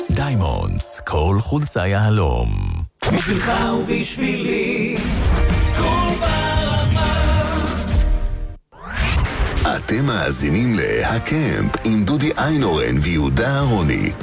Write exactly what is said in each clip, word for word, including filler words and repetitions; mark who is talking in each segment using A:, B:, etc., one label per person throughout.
A: דיימונדס, כל חולצה יהלום.
B: בשבילך ובשבילי, כל ברמה.
A: אתם מאזינים להקמפ עם דודי איינורן ויהודה אהרוני.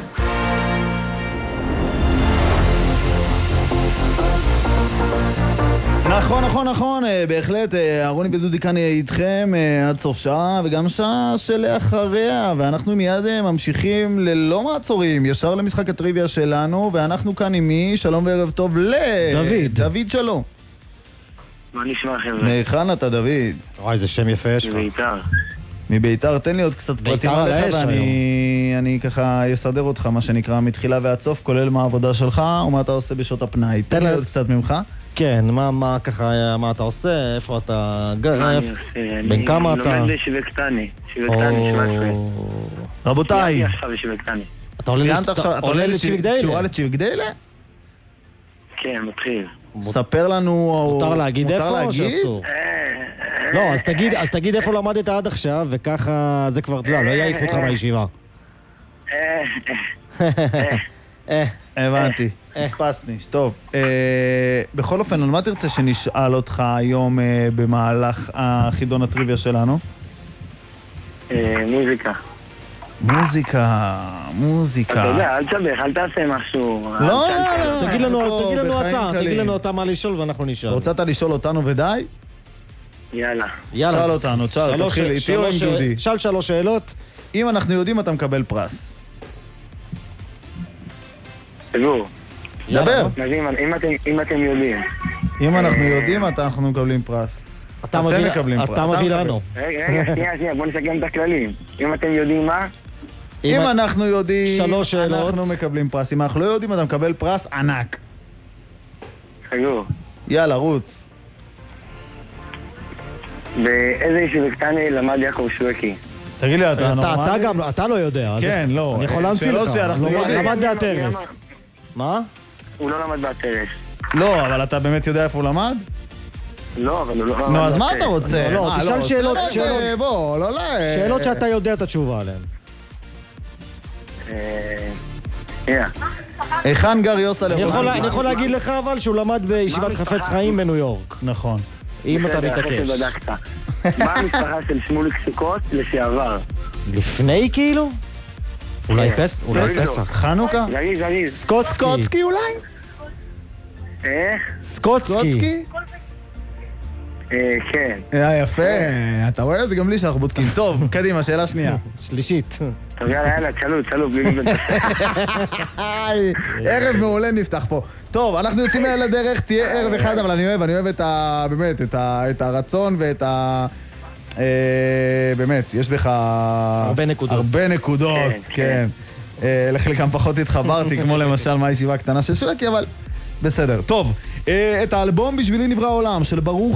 C: נכון, נכון, נכון, בהחלט, אהרוני ודודי כאן איתכם עד סוף שעה וגם שעה שלאחריה, ואנחנו מיד ממשיכים ללא מעצורים, ישר למשחק הטריוויה שלנו, ואנחנו כאן עם מי? שלום וערב טוב ל...
D: דוד.
C: דוד שלום.
E: מה נשמע חבר'ה?
C: מהיכן אתה דוד?
D: וואי, איזה שם יפה יש לך.
E: מביתר.
C: מביתר, תן לי עוד קצת פרטים
D: ביתר על
C: עליך
D: האש
C: ואני אני ככה אסדר אותך מה שנקרא מתחילה ועד סוף, כולל מה העבודה שלך ומה אתה עושה בשעות הפנאי. תן לי עוד קצת ממך.
D: כן, מה, מה ככה, מה אתה עושה, איפה אתה גר,
E: מה אני עושה?
D: בין כמה אתה?
E: אני לומד בשבע קטני. שבע קטני, שבע עשרה.
C: רבותיי,
E: סיימתי עכשיו בשבע קטני.
D: אתה עולה
C: סיימת
D: לש-
C: עכשיו,
D: אתה
C: אתה
D: עולה
C: עולה
D: לצ'יק דיילה?
C: שורה לצ'יק דיילה?
E: כן, מתחיל.
C: ספר לנו...
D: מותר להגיד איפה או
C: להגיד?
D: שאסור? לא, אז תגיד, אז תגיד איפה למדת עד עכשיו, וככה זה כבר, לא, לא יעיף אותך מהישיבה. אה,
C: הבנתי, ספסניש, טוב. אה, בכל אופן, על מה תרצה שנשאל אותך היום אה, במהלך החידון הטריוויה שלנו?
E: אה, מוזיקה.
C: מוזיקה, מוזיקה.
E: אתה יודע, אל תשבח, אל תעשה משהו.
C: לא,
E: אל
C: לא,
E: תעשה.
C: לא.
D: תגיד לנו,
C: פה
D: תגיד לנו
C: בחיים
D: אתה,
C: קלים.
D: תגיד לנו אתה מה לשאול ואנחנו נשאל.
C: רוצה לשאול אותנו ודי?
E: יאללה.
D: יאללה.
C: שאל אותנו, שאל,
D: שלוש-
C: תתחיל איתי או עם
D: שלוש-
C: דודי?
D: שאל שלוש שאלות.
C: אם אנחנו יודעים, אתה מקבל פרס.
E: תגור.
C: דבר.
E: אם אם אתם אם אתם יודעים.
C: אם אנחנו יודעים, אתה- אנחנו מקבלים פרס.
D: אתה
C: אתם
D: מביא-
C: מקבלים פרס.
D: אתה מביא
C: מקבל.
D: לנו.
E: רגע, רגע, שנייה, שנייה, בוא נסכם את הכללים. אם אתם יודעים מה,
C: אם אנחנו יודעים,
D: שלוש שאלות.
C: אנחנו מקבלים פרס. אם אנחנו לא יודעים, אתה מקבל פרס ענק.
E: תגור.
C: יאללה, רוץ.
E: באיזה ישיבה קטני למד יעקב שווקי?
C: תגיד לי, אתה
D: אתה אתה
C: נורמלי?
D: גם, אתה לא יודע. אז
C: כן, לא.
D: אני יכול להמציא
C: שאלות
D: לך.
C: שאנחנו
D: לא,
C: יודעים.
D: למד
E: מי
D: בהטרס.
E: אמר?
D: מה?
E: הוא לא למד בהטרס.
C: לא, אבל אתה באמת יודע איפה הוא למד?
E: לא, אבל הוא לא למד
C: נו, אז מה
E: בהטרס.
C: אתה רוצה?
D: לא, לא,
C: אה,
D: תשאל שאלות,
C: שאלות,
D: שאלות.
C: אה, בוא, לא, לא.
D: שאלות שאתה יודע את התשובה עליהן.
E: אה, שנייה.
C: היכן גר יוסה
D: אני יכול-
C: לרוזן?
D: אני יכול להגיד לך אבל שהוא למד בישיבת
E: מה
D: חפץ
E: המשפחה?
D: חיים בניו יורק.
C: נכון.
D: אם אתה
E: בסדר, אחרי
D: מתעקש.
E: שבדקת. מה המשפחה של שמוליק סוכות לשעבר?
D: לפני כאילו? אולי
E: כן.
D: פס? אולי
E: לא, לא.
D: פסח.
C: חנוכה?
E: זריז, זריז.
D: סקוטסקי.
C: סקוטסקי אולי?
E: איך?
D: סקוטסקי.
C: סקוטסקי?
E: אה, כן.
C: אה, יפה. אתה רואה? זה גם לי שאנחנו בודקים. טוב, קדימה, שאלה שנייה.
D: שלישית.
E: טוב, יאללה, יאללה, צלו, צלו, בלי לבן.
C: היי, ערב מעולה נפתח פה. טוב, אנחנו יוצאים לדרך, תהיה ערב אחד, אבל אני אוהב, אני אוהב את ה... באמת, את ה- את הרצון ואת ה... אה, באמת, יש בך...
D: הרבה נקודות.
C: הרבה נקודות,
E: כן,
C: כן. אה, לחלקם פחות התחברתי, כמו למשל מהישיבה הקטנה של שווקי, אבל בסדר. טוב, אה, את האלבום בשבילי נברא העולם של ברוך